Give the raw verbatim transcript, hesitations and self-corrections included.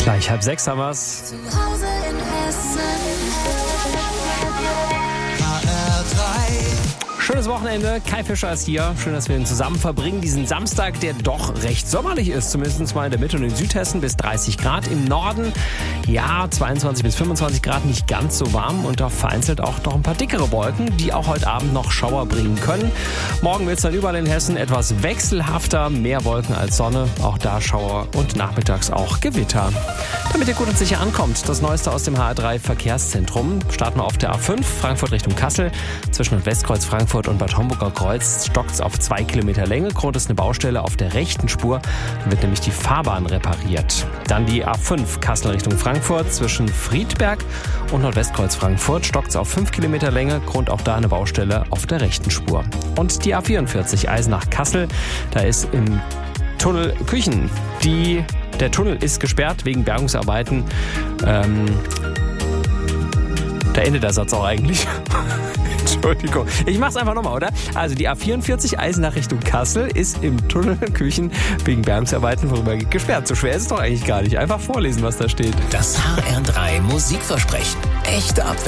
Gleich halb sechs haben wir's. Zu Hause in Hessen. Schönes Wochenende, Kai Fischer ist hier. Schön, dass wir ihn zusammen verbringen. Diesen Samstag, der doch recht sommerlich ist, zumindest mal in der Mitte und in Südhessen, bis dreißig Grad. Im Norden, ja, zweiundzwanzig bis fünfundzwanzig Grad, nicht ganz so warm und da vereinzelt auch noch ein paar dickere Wolken, die auch heute Abend noch Schauer bringen können. Morgen wird es dann überall in Hessen etwas wechselhafter, mehr Wolken als Sonne, auch da Schauer und nachmittags auch Gewitter. Damit ihr gut und sicher ankommt, das Neueste aus dem H R drei Verkehrszentrum. Starten wir auf der A fünf, Frankfurt Richtung Kassel. Zwischen Westkreuz Frankfurt und Bad Homburger Kreuz stockt's auf zwei Kilometer Länge. Grund ist eine Baustelle auf der rechten Spur. Da wird nämlich die Fahrbahn repariert. Dann die A fünf, Kassel Richtung Frankfurt. Zwischen Friedberg und Nordwestkreuz Frankfurt stockt's auf fünf Kilometer Länge. Grund auch da eine Baustelle auf der rechten Spur. Und die A vierundvierzig, Eisenach-Kassel. Da ist im Tunnel Küchen. Die, der Tunnel ist gesperrt wegen Bergungsarbeiten. Ähm, da endet der Satz auch eigentlich. Entschuldigung. Ich mach's einfach nochmal, oder? Also die A vierundvierzig Eisenach Richtung Kassel ist im Tunnel Küchen wegen Bergungsarbeiten vorübergehend gesperrt. So schwer ist es doch eigentlich gar nicht. Einfach vorlesen, was da steht. Das H R drei Musikversprechen. Echte Abwechslung.